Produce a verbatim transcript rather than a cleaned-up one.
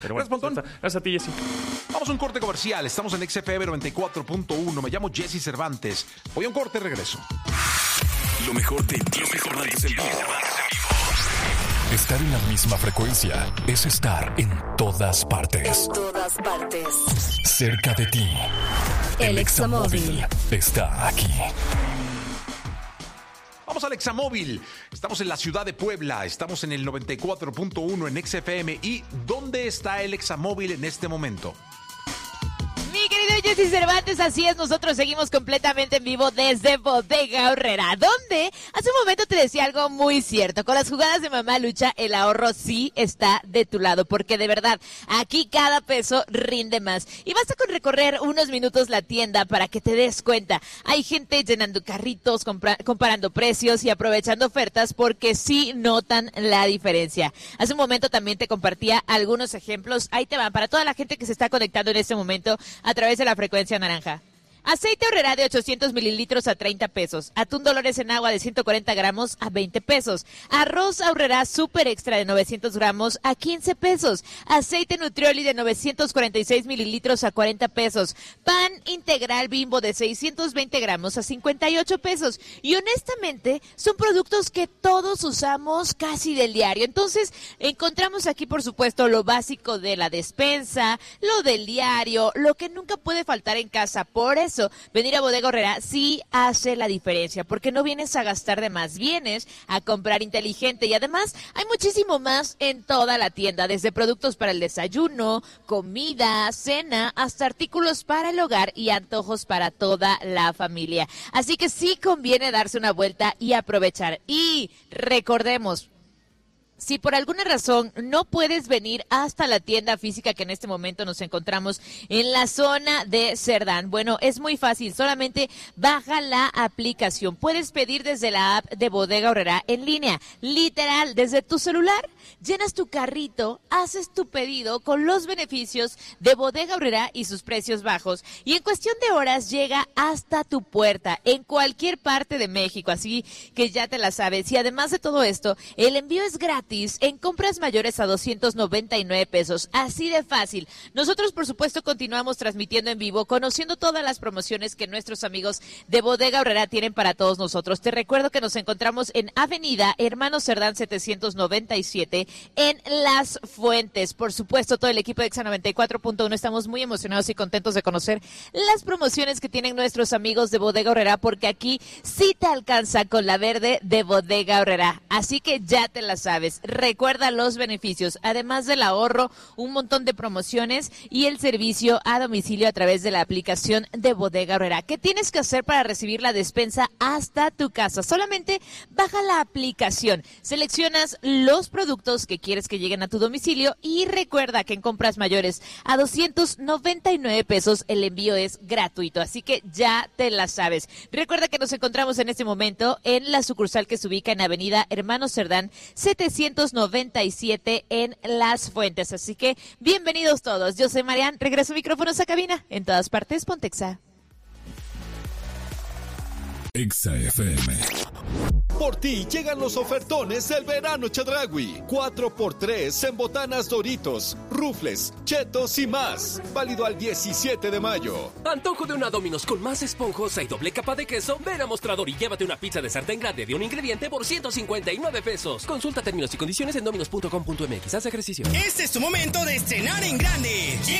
Pero bueno, Gracias, Pontón. gracias a ti, Jessy. Vamos a un corte comercial. Estamos en X F M noventa y cuatro punto uno. Me llamo Jesse Cervantes. Voy a un corte y regreso. Lo mejor de Jesse Cervantes en vivo. Estar en la misma frecuencia es estar en todas partes. En todas partes. Cerca de ti. El El Examóvil Examóvil está aquí. Vamos al Examóvil. Estamos en la ciudad de Puebla. Estamos en el noventa y cuatro punto uno en X F M. ¿Y dónde está el Examóvil en este momento? Mi querido Jesse Cervantes, así es, nosotros seguimos completamente en vivo desde Bodega Aurrerá, donde hace un momento te decía algo muy cierto. Con las jugadas de Mamá Lucha, el ahorro sí está de tu lado, porque de verdad, aquí cada peso rinde más. Y basta con recorrer unos minutos la tienda para que te des cuenta. Hay gente llenando carritos, compra- comparando precios y aprovechando ofertas porque sí notan la diferencia. Hace un momento también te compartía algunos ejemplos. Ahí te van, para toda la gente que se está conectando en este momento a través de la frecuencia naranja. Aceite Aurrerá de ochocientos mililitros a treinta pesos. Atún Dolores en agua de ciento cuarenta gramos a veinte pesos. Arroz Aurrerá Super Extra de novecientos gramos a quince pesos. Aceite Nutrioli de novecientos cuarenta y seis mililitros a cuarenta pesos. Pan integral Bimbo de seiscientos veinte gramos a cincuenta y ocho pesos. Y honestamente, son productos que todos usamos casi del diario. Entonces, encontramos aquí, por supuesto, lo básico de la despensa, lo del diario, lo que nunca puede faltar en casa. Por eso, Eso, venir a Bodega Aurrerá sí hace la diferencia, porque no vienes a gastar de más, vienes a comprar inteligente y además hay muchísimo más en toda la tienda, desde productos para el desayuno, comida, cena, hasta artículos para el hogar y antojos para toda la familia. Así que sí conviene darse una vuelta y aprovechar. Y recordemos, si por alguna razón no puedes venir hasta la tienda física que en este momento nos encontramos en la zona de Cerdán, bueno, es muy fácil, solamente baja la aplicación. Puedes pedir desde la app de Bodega Aurrerá en línea, literal, desde tu celular, llenas tu carrito, haces tu pedido con los beneficios de Bodega Aurrerá y sus precios bajos y en cuestión de horas llega hasta tu puerta en cualquier parte de México, así que ya te la sabes. Y además de todo esto, el envío es gratis en compras mayores a doscientos noventa y nueve pesos. Así de fácil. Nosotros, por supuesto, continuamos transmitiendo en vivo, conociendo todas las promociones que nuestros amigos de Bodega Aurrerá tienen para todos nosotros. Te recuerdo que nos encontramos en Avenida Hermanos Cerdán setecientos noventa y siete en Las Fuentes. Por supuesto, todo el equipo de Exa noventa y cuatro punto uno estamos muy emocionados y contentos de conocer las promociones que tienen nuestros amigos de Bodega Aurrerá, porque aquí sí te alcanza con la verde de Bodega Aurrerá. Así que ya te la sabes. Recuerda los beneficios, además del ahorro, un montón de promociones y el servicio a domicilio a través de la aplicación de Bodega Aurrerá. ¿Qué tienes que hacer para recibir la despensa hasta tu casa? Solamente baja la aplicación, seleccionas los productos que quieres que lleguen a tu domicilio y recuerda que en compras mayores a doscientos noventa y nueve pesos el envío es gratuito, así que ya te la sabes. Recuerda que nos encontramos en este momento en la sucursal que se ubica en Avenida Hermanos Cerdán setecientos noventa y siete en Las Fuentes. Así que bienvenidos todos. Yo soy Marian, regreso micrófonos a cabina. En todas partes, Pontexa. Exa F M. Por ti llegan los ofertones del verano Chedraui. cuatro por tres en botanas Doritos, Rufles, Chetos y más. Válido al diecisiete de mayo. Antojo de una Domino's con más esponjosa y doble capa de queso. Ven a Mostrador y llévate una pizza de sartén grande de un ingrediente por ciento cincuenta y nueve pesos. Consulta términos y condiciones en dominos punto com punto m x. Haz ejercicio. Este es tu momento de estrenar en grande.